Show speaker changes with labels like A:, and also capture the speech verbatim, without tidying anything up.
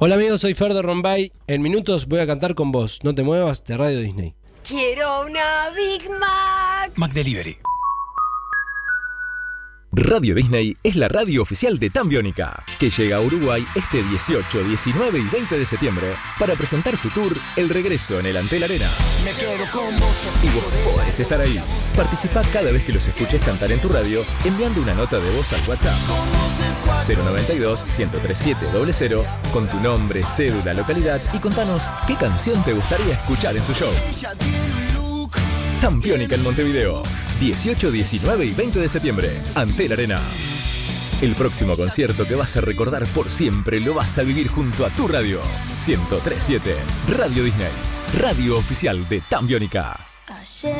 A: Hola amigos, soy Fer de Rombay. En minutos voy a cantar con vos. No te muevas, de Radio Disney.
B: Quiero una Big Mac.
C: McDelivery.
D: Radio Disney es la radio oficial de Tan Biónica, que llega a Uruguay este dieciocho, diecinueve y veinte de septiembre para presentar su tour El Regreso en el Antel Arena.
C: Me quedo con muchos.
D: Y vos podés estar ahí. Participá cada vez que los escuches cantar en tu radio enviando una nota de voz al WhatsApp cero noventa y dos, ciento treinta y siete, cero cero con tu nombre, cédula, localidad y contanos qué canción te gustaría escuchar en su show. Tan Biónica en Montevideo, dieciocho, diecinueve y veinte de septiembre, Antel Arena. El próximo concierto que vas a recordar por siempre lo vas a vivir junto a tu radio. ciento tres punto siete, Radio Disney, radio oficial de Tan Biónica.
B: Ayer